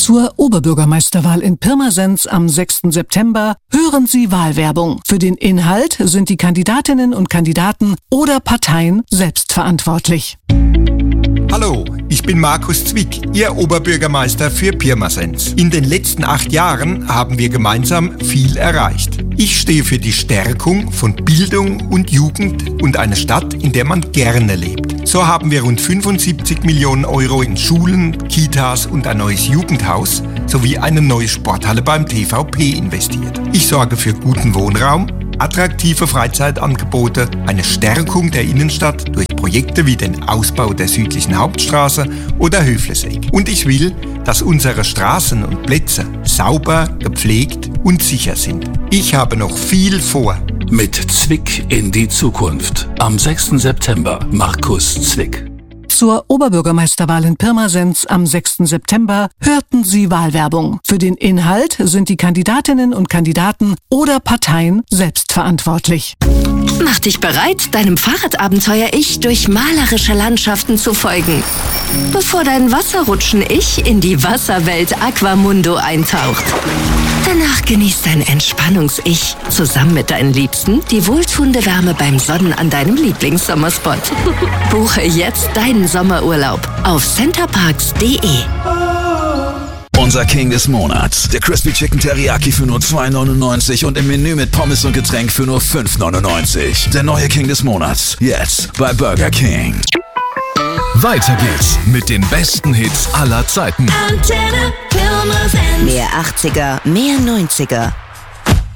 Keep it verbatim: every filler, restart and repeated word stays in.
Zur Oberbürgermeisterwahl in Pirmasens am sechsten September hören Sie Wahlwerbung. Für den Inhalt sind die Kandidatinnen und Kandidaten oder Parteien selbst verantwortlich. Hallo, ich bin Markus Zwick, Ihr Oberbürgermeister für Pirmasens. In den letzten acht Jahren haben wir gemeinsam viel erreicht. Ich stehe für die Stärkung von Bildung und Jugend und einer Stadt, in der man gerne lebt. So haben wir rund fünfundsiebzig Millionen Euro in Schulen, Kitas und ein neues Jugendhaus sowie eine neue Sporthalle beim T V P investiert. Ich sorge für guten Wohnraum, attraktive Freizeitangebote, eine Stärkung der Innenstadt durch Projekte wie den Ausbau der südlichen Hauptstraße oder Höfleseck. Und ich will, dass unsere Straßen und Plätze sauber, gepflegt und sicher sind. Ich habe noch viel vor. Mit Zwick in die Zukunft. Am sechsten September. Markus Zwick. Zur Oberbürgermeisterwahl in Pirmasens am sechsten September hörten Sie Wahlwerbung. Für den Inhalt sind die Kandidatinnen und Kandidaten oder Parteien selbst verantwortlich. Mach dich bereit, deinem Fahrradabenteuer-Ich durch malerische Landschaften zu folgen, bevor dein Wasserrutschen-Ich in die Wasserwelt Aquamundo eintaucht. Danach genießt dein Entspannungs-Ich zusammen mit deinen Liebsten die wohltuende Wärme beim Sonnen an deinem Lieblingssommerspot. Buche jetzt deinen Sommerurlaub auf centerparks punkt de. Unser King des Monats. Der Crispy Chicken Teriyaki für nur zwei neunundneunzig und im Menü mit Pommes und Getränk für nur fünf neunundneunzig. Der neue King des Monats. Jetzt bei Burger King. Weiter geht's mit den besten Hits aller Zeiten. Mehr achtziger, mehr neunziger.